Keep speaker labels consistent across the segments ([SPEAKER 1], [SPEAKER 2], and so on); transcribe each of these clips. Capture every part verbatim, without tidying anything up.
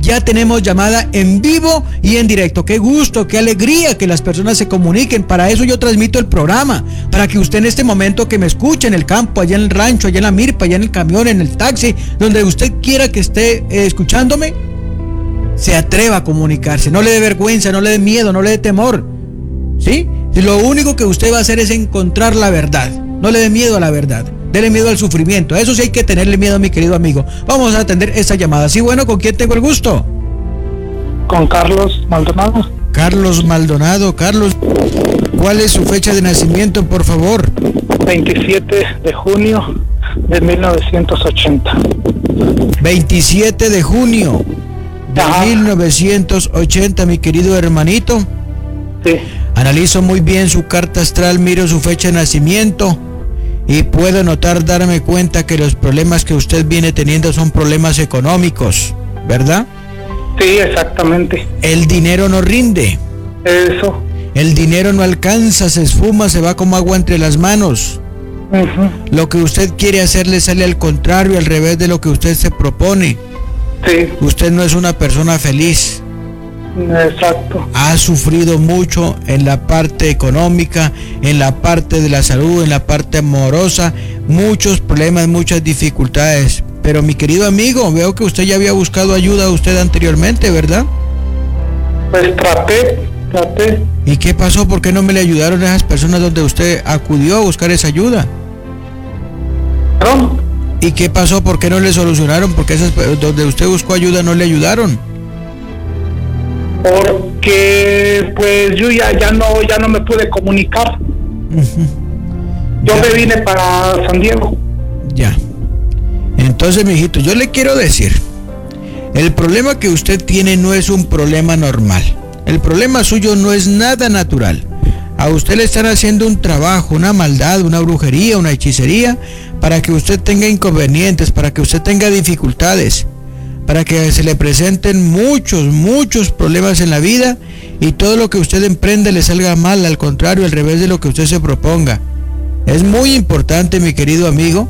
[SPEAKER 1] ya tenemos llamada en vivo y en directo. Qué gusto, qué alegría que las personas se comuniquen. Para eso yo transmito el programa, para que usted en este momento que me escuche en el campo, allá en el rancho, allá en la milpa, allá en el camión, en el taxi, donde usted quiera que esté eh, escuchándome, se atreva a comunicarse. No le dé vergüenza, no le dé miedo, no le dé temor, ¿sí? Lo único que usted va a hacer es encontrar la verdad. No le dé miedo a la verdad, dele miedo al sufrimiento. A eso sí hay que tenerle miedo, mi querido amigo. Vamos a atender esta llamada. Sí, bueno, ¿con quién tengo el gusto?
[SPEAKER 2] Con Carlos Maldonado.
[SPEAKER 1] Carlos Maldonado. Carlos, ¿cuál es su fecha de nacimiento, por favor?
[SPEAKER 2] veintisiete de junio de mil novecientos ochenta.
[SPEAKER 1] veintisiete de junio de Ajá. mil novecientos ochenta, mi querido hermanito.
[SPEAKER 2] Sí.
[SPEAKER 1] Analizo muy bien su carta astral, miro su fecha de nacimiento y puedo notar, darme cuenta que los problemas que usted viene teniendo son problemas económicos, ¿verdad?
[SPEAKER 2] Sí, exactamente.
[SPEAKER 1] El dinero no rinde.
[SPEAKER 2] Eso.
[SPEAKER 1] El dinero no alcanza, se esfuma, se va como agua entre las manos.
[SPEAKER 2] Uh-huh.
[SPEAKER 1] Lo que usted quiere hacer le sale al contrario, al revés de lo que usted se propone.
[SPEAKER 2] Sí.
[SPEAKER 1] Usted no es una persona feliz.
[SPEAKER 2] Exacto.
[SPEAKER 1] Ha sufrido mucho en la parte económica, en la parte de la salud, en la parte amorosa, muchos problemas, muchas dificultades. Pero mi querido amigo, veo que usted ya había buscado ayuda a usted anteriormente, ¿verdad?
[SPEAKER 2] Pues traté, traté.
[SPEAKER 1] ¿Y qué pasó? ¿Por qué no me le ayudaron esas personas donde usted acudió a buscar esa ayuda?
[SPEAKER 2] ¿Perdón?
[SPEAKER 1] ¿Y qué pasó? ¿Por qué no le solucionaron? Porque esas donde usted buscó ayuda no le ayudaron.
[SPEAKER 2] Porque pues yo ya, ya no ya no me pude comunicar. Uh-huh. Yo ya. me vine para San Diego.
[SPEAKER 1] Ya. Entonces, mijito, yo le quiero decir, el problema que usted tiene no es un problema normal. El problema suyo no es nada natural. A usted le están haciendo un trabajo, una maldad, una brujería, una hechicería, para que usted tenga inconvenientes, para que usted tenga dificultades, para que se le presenten muchos, muchos problemas en la vida y todo lo que usted emprende le salga mal, al contrario, al revés de lo que usted se proponga. Es muy importante, mi querido amigo,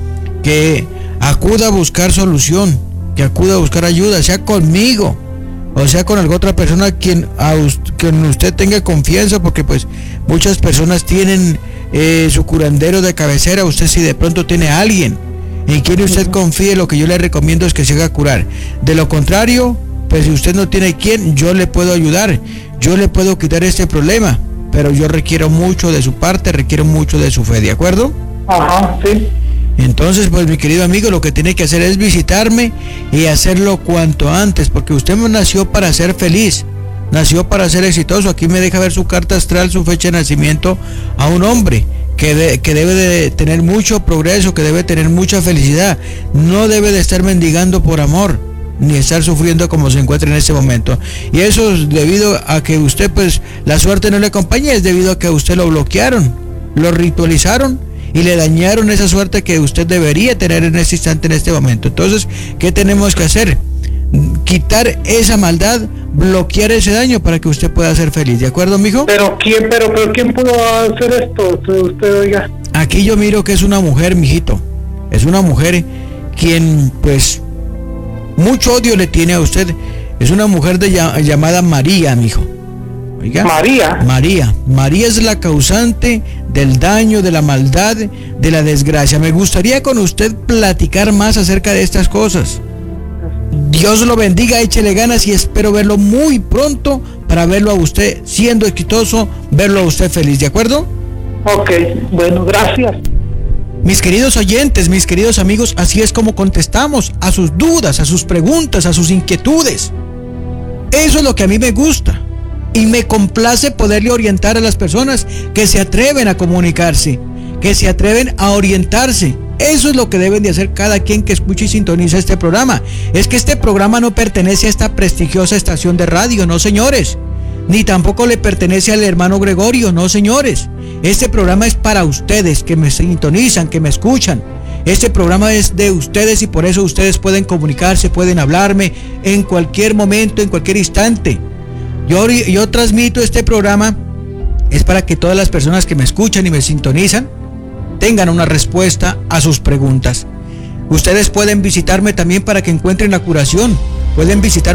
[SPEAKER 1] que acuda a buscar solución, que acuda a buscar ayuda, sea conmigo, o sea con alguna otra persona quien a usted, quien usted tenga confianza, porque pues muchas personas tienen eh, su curandero de cabecera. Usted si de pronto tiene a alguien en quien usted confíe, lo que yo le recomiendo es que se haga curar. De lo contrario, pues si usted no tiene quien, yo le puedo ayudar, yo le puedo quitar este problema, pero yo requiero mucho de su parte, requiero mucho de su fe, ¿de acuerdo?
[SPEAKER 2] Ajá, sí.
[SPEAKER 1] Entonces, pues mi querido amigo, lo que tiene que hacer es visitarme y hacerlo cuanto antes, porque usted nació para ser feliz, nació para ser exitoso. Aquí me deja ver su carta astral, su fecha de nacimiento, a un hombre que, de, que debe de tener mucho progreso, que debe tener mucha felicidad, no debe de estar mendigando por amor, ni estar sufriendo como se encuentra en este momento. Y eso es debido a que usted, pues, la suerte no le acompaña, es debido a que a usted lo bloquearon, lo ritualizaron y le dañaron esa suerte que usted debería tener en este instante, en este momento. Entonces, ¿qué tenemos que hacer? Quitar esa maldad, bloquear ese daño para que usted pueda ser feliz, ¿de acuerdo, mijo?
[SPEAKER 2] Pero quién, pero, pero quién pudo hacer esto, usted oiga.
[SPEAKER 1] Aquí yo miro que es una mujer, mijito. Es una mujer quien, pues, mucho odio le tiene a usted. Es una mujer de llamada María, mijo. Oiga.
[SPEAKER 2] María.
[SPEAKER 1] María. María es la causante del daño, de la maldad, de la desgracia. Me gustaría con usted platicar más acerca de estas cosas. Dios lo bendiga, échele ganas y espero verlo muy pronto para verlo a usted siendo exitoso, verlo a usted feliz, ¿de acuerdo?
[SPEAKER 2] Ok, bueno, gracias.
[SPEAKER 1] Mis queridos oyentes, mis queridos amigos, así es como contestamos a sus dudas, a sus preguntas, a sus inquietudes. Eso es lo que a mí me gusta y me complace poderle orientar a las personas que se atreven a comunicarse, que se atreven a orientarse. Eso es lo que deben de hacer cada quien que escuche y sintoniza este programa. Es que este programa no pertenece a esta prestigiosa estación de radio, no señores. Ni tampoco le pertenece al hermano Gregorio, no señores. Este programa es para ustedes que me sintonizan, que me escuchan. Este programa es de ustedes y por eso ustedes pueden comunicarse, pueden hablarme en cualquier momento, en cualquier instante. Yo, yo transmito este programa, es para que todas las personas que me escuchan y me sintonizan tengan una respuesta a sus preguntas. Ustedes pueden visitarme también para que encuentren la curación. Pueden visitar